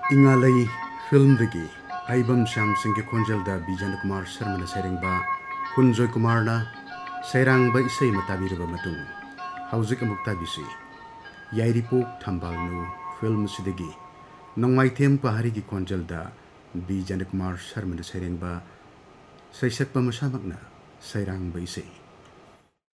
इंगालई film दगी आइबम Shyam Singh के खोंजल दा बिजन कुमार शर्मा ने सेरेंबा कुंजोय कुमार ना सेरांग बा इसै मताबिरबा मतुंग हौजिक अमुक्ता बिसी याइरिपोक थंबालनु फिल्म सिदगी नोंमाइथेम पहारी की खोंजल दा बिजन कुमार शर्मा ने सेरेंबा सैसक्पा मसामकना सेरांग बा इसै